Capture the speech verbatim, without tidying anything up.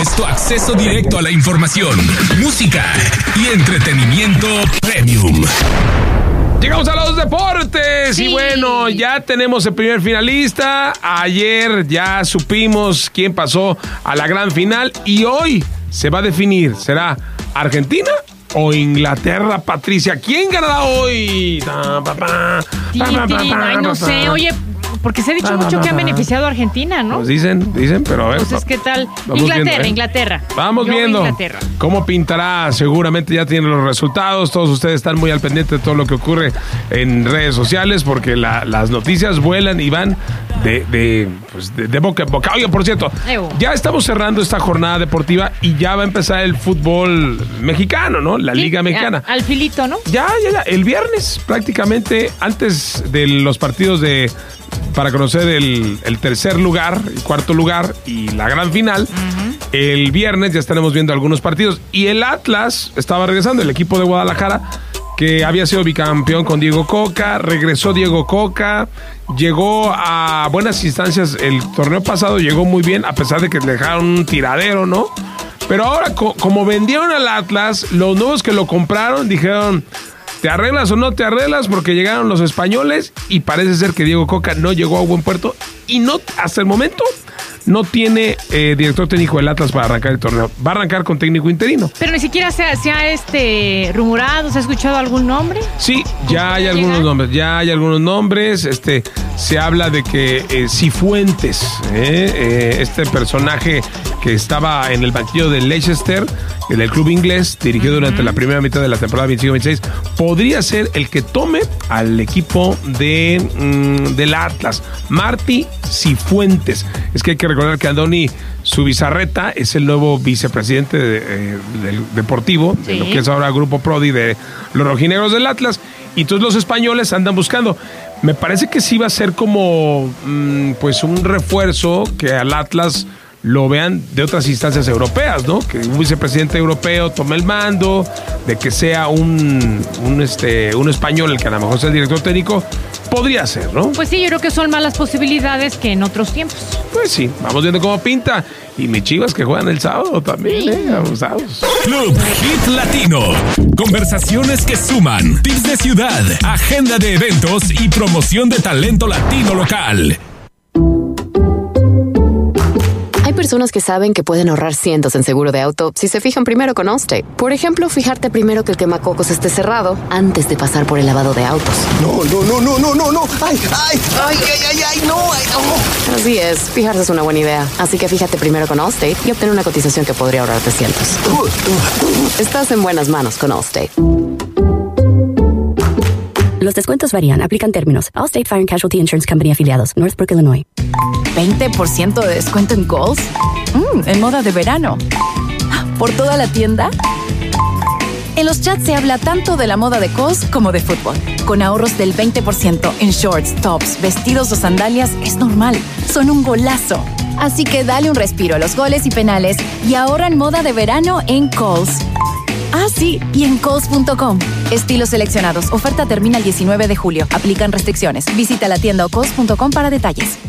Es tu acceso directo a la información, música y entretenimiento premium. Llegamos a los deportes sí. Y bueno, ya tenemos el primer finalista. Ayer ya supimos quién pasó a la gran final y hoy se va a definir. ¿Será Argentina o Inglaterra, Patricia? ¿Quién ganará hoy? Ay, no sé, oye, porque se ha dicho mucho que han beneficiado a Argentina, ¿no? Pues dicen, dicen, pero a ver. Entonces, ¿qué tal? Inglaterra, viendo, ¿eh? Inglaterra. Vamos Yo viendo Inglaterra. Cómo pintará. Seguramente ya tienen los resultados. Todos ustedes están muy al pendiente de todo lo que ocurre en redes sociales porque la, las noticias vuelan y van de, de, pues de, de boca en boca. Oye, por cierto, Ew. ya estamos cerrando esta jornada deportiva y ya va a empezar el fútbol mexicano, ¿no? La sí, Liga Mexicana. Al filito, ¿no? Ya, ya, ya. El viernes, prácticamente, antes de los partidos de... para conocer el, el tercer lugar, el cuarto lugar y la gran final. Uh-huh. El viernes ya estaremos viendo algunos partidos. Y el Atlas estaba regresando, el equipo de Guadalajara, que había sido bicampeón con Diego Coca. Regresó Diego Coca, llegó a buenas instancias. El torneo pasado llegó muy bien, a pesar de que le dejaron un tiradero, ¿no? Pero ahora, co- como vendieron al Atlas, los nuevos que lo compraron dijeron... ¿Te arreglas o no te arreglas? Porque llegaron los españoles y parece ser que Diego Coca no llegó a buen puerto y no, hasta el momento no tiene eh, director técnico del Atlas para arrancar el torneo. Va a arrancar con técnico interino. Pero ni siquiera se ha, se ha este, rumorado, ¿se ha escuchado algún nombre? Sí, ya hay algunos llegar? nombres, ya hay algunos nombres. Este, se habla de que eh, Cifuentes, eh, eh, este personaje que estaba en el banquillo de Leicester, del club inglés, dirigió durante uh-huh. la primera mitad de la temporada veinticinco veintiséis, podría ser el que tome al equipo de mm, del Atlas. Martí Cifuentes. Es que hay que recordar que Andoni Zubizarreta es el nuevo vicepresidente de, eh, del deportivo, sí. de lo que es ahora Grupo Prodi de los rojinegros del Atlas, y todos los españoles andan buscando. Me parece que sí va a ser como mm, pues un refuerzo que al Atlas lo vean de otras instancias europeas, ¿no? Que un vicepresidente europeo tome el mando, de que sea un, un, este, un español el que a lo mejor sea el director técnico, podría ser, ¿no? Pues sí, yo creo que son más las posibilidades que en otros tiempos. Pues sí, vamos viendo cómo pinta. Y mis Chivas que juegan el sábado también, sí. ¿eh? Abusados. Club Hit Latino. Conversaciones que suman, tips de ciudad, agenda de eventos y promoción de talento latino local. Hay personas que saben que pueden ahorrar cientos en seguro de auto si se fijan primero con Allstate. Por ejemplo, fijarte primero que el quemacocos esté cerrado antes de pasar por el lavado de autos. No, no, no, no, no, no, no. Ay, ay, ay, ay, ay, ay, no, ay, no. Así es, fijarse es una buena idea. Así que fíjate primero con Allstate y obtén una cotización que podría ahorrarte cientos. Estás en buenas manos con Allstate. Los descuentos varían. Aplican términos. Allstate Fire and Casualty Insurance Company afiliados. Northbrook, Illinois. ¿veinte por ciento de descuento en Kohl's? Mm, en moda de verano. ¿Por toda la tienda? En los chats se habla tanto de la moda de Kohl's como de fútbol. Con ahorros del veinte por ciento en shorts, tops, vestidos o sandalias es normal. Son un golazo. Así que dale un respiro a los goles y penales y ahorra en moda de verano en Kohl's. Ah, sí, y en Kohl's punto com. Estilos seleccionados. Oferta termina el diecinueve de julio. Aplican restricciones. Visita la tienda o Kohl's punto com para detalles.